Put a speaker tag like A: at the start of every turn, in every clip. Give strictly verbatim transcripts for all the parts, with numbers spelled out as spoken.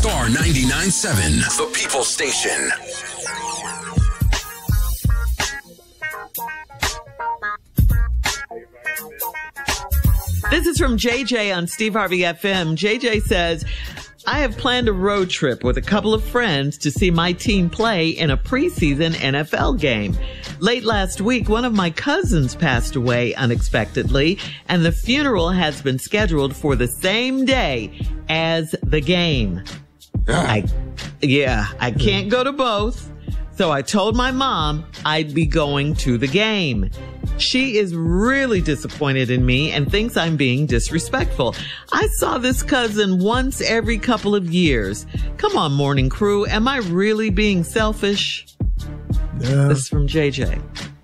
A: Star ninety-nine point seven, the People Station.
B: This is from J J on Steve Harvey F M. J J says, I have planned a road trip with a couple of friends to see my team play in a preseason N F L game. Late last week, one of my cousins passed away unexpectedly, and the funeral has been scheduled for the same day as the game. I, yeah, I can't go to both. So I told my mom I'd be going to the game. She is really disappointed in me and thinks I'm being disrespectful. I saw this cousin once every couple of years. Come on, morning crew. Am I really being selfish?
C: Yeah.
B: This is from J J.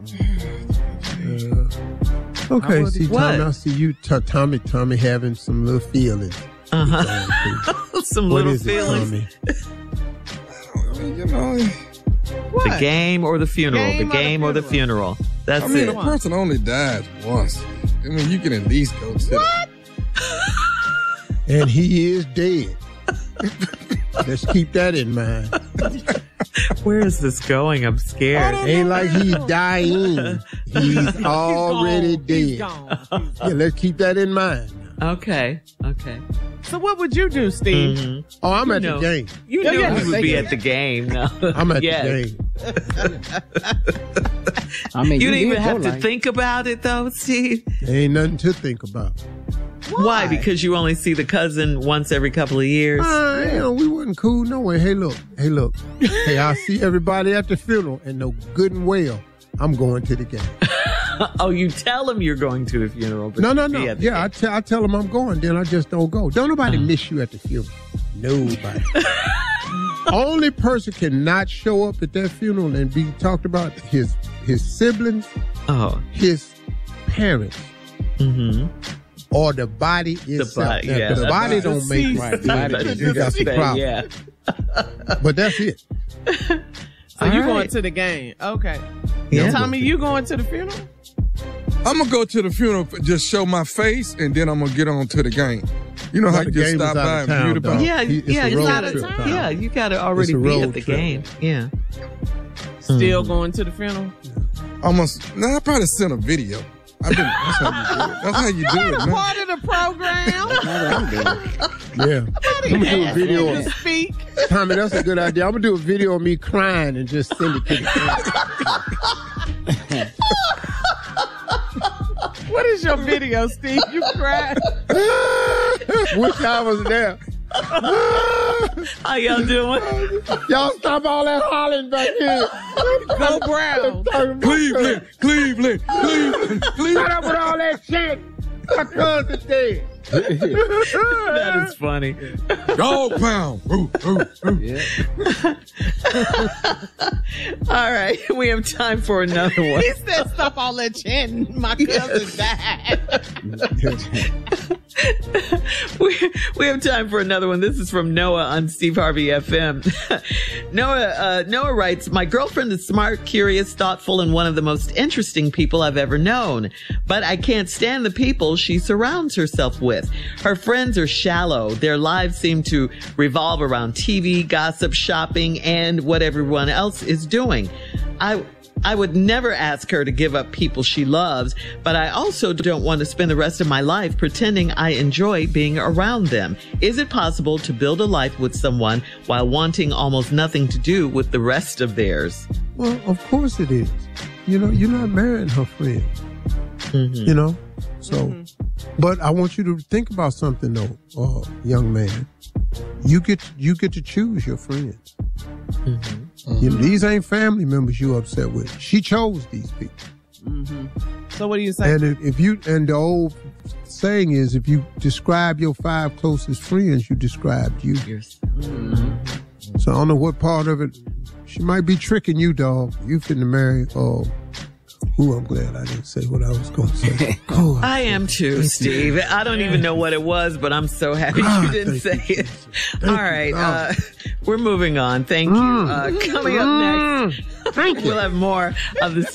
C: Yeah. Okay, see,
B: what?
C: Tommy, I see you, t- Tommy, Tommy having some little feelings.
B: Uh-huh. Some
C: what
B: little
C: is
B: feelings.
C: It,
D: Tommy? You know...
B: What? The game or the funeral?
D: Game
B: the game or the funeral? Or the funeral. That's
D: I mean,
B: it.
D: a person only dies once. I mean, you can at least go to
B: What?
C: The... And he is dead. Let's keep that in mind.
B: Where is this going? I'm scared.
C: Ain't like he's dying. He's already
E: gone.
C: dead.
E: He's gone. He's gone.
C: Yeah, let's keep that in mind.
B: Okay. Okay.
E: So what would you do, Steve?
B: Mm-hmm.
C: Oh, I'm
B: you
C: at
B: know,
C: the game.
B: You
E: Yeah,
B: knew
E: yeah,
B: we would be
E: you.
B: at the game. No.
C: I'm at
B: yes.
C: the game.
F: I mean,
B: you
F: you
B: didn't even
F: did
B: have
F: go
B: to
F: like-
B: think about it, though, Steve.
C: There ain't nothing to think about.
B: Why?
E: Why?
B: Because you only see the cousin once every couple of years.
C: Uh, you know, we wasn't cool no way. Hey, look. Hey, look. Hey, I see everybody at the funeral and know good and well I'm going to the game.
B: Oh, you tell them you're going to the funeral. But
C: No, no,
B: you
C: no.
B: be at the
C: Yeah, I,
B: game.
C: te- I tell them I'm going, then I just don't go. Don't nobody
B: Uh-huh.
C: miss you at the funeral. Nobody. Only person cannot show up at that funeral and be talked about his his siblings,
B: Oh.
C: his parents,
B: Mm-hmm.
C: or the body itself.
B: body,
C: Now,
B: yeah,
C: the
B: the
C: body
B: body.
C: don't make
F: Right,
C: right.
F: the body
C: You
F: just-
C: got some problem.
B: Yeah.
C: But that's it.
E: So
B: All
E: you
B: right.
E: going to the game? Okay.
B: Yeah.
E: Tommy, you going to the funeral?
D: I'm going to go to the funeral, just show my face, and then I'm going to get on to the game. You know
C: Well,
D: how
C: the
D: you just
C: game
D: stop
C: is out
D: by
C: of
D: and
C: town,
D: view the
C: dog.
D: ball?
B: Yeah,
C: It's
B: yeah,
C: a
B: you
C: road
B: gotta,
C: trip, Tom.
B: yeah, you gotta already
C: It's a
B: be
C: road
B: at the
C: trip.
B: game. Yeah.
E: Still
B: Mm.
E: going to the funeral?
D: Almost. Nah, I probably sent a video. I've been, that's how you do it. That's how you do it, man.
E: Part of the program.
F: That's what I'm doing.
C: Yeah. I'm going to do a video
E: to
C: of
E: speak.
C: Tommy, that's a good idea. I'm going to do a video of me crying and just send it to the camera.
E: What is your video, Steve? You cried.
C: Wish I was there.
B: How y'all doing?
C: Y'all stop all that hollering back here.
E: Go Brown.
D: Cleveland, Cleveland, Cleveland,
C: Shut
D: Cleveland.
C: up with all that shit. My cousin dead.
B: That is funny.
D: Dog pound. Ooh, ooh, ooh.
F: Yeah.
B: All right, we have time for another one.
E: He said stop all that chanting. My cousin died.
B: we, we have time for another one. This is from Noah on Steve Harvey F M. Noah, uh, Noah writes, my girlfriend is smart, curious, thoughtful, and one of the most interesting people I've ever known. But I can't stand the people she surrounds herself with. Her friends are shallow. Their lives seem to revolve around T V, gossip, shopping, and what everyone else is doing. I I would never ask her to give up people she loves, but I also don't want to spend the rest of my life pretending I enjoy being around them. Is it possible to build a life with someone while wanting almost nothing to do with the rest of theirs?
C: Well, of course it is. You know, you're not marrying her friend.
B: Mm-hmm.
C: You know? So, but I want you to think about something though, uh, young man. You get you get to choose your friends.
B: Mm-hmm.
C: You know, these ain't family members you upset with. She chose these people.
E: Mm-hmm. So what do you say?
C: And if, if you and the old saying is, if you describe your five closest friends, you described you.
B: Yes. Mm-hmm.
C: So I don't know what part of it. She might be tricking you, dog. You finna marry. Oh, ooh, I'm glad I didn't say what I was gonna say. Oh,
B: I am too, Steve. I don't even know what it was, but I'm so happy you
C: God,
B: didn't say
C: thank you,
B: it.
C: Thank
B: All
C: you,
B: right,
C: God.
B: uh, we're moving on. Thank you. Uh, coming up next,
C: Thank you.
B: we'll have more of the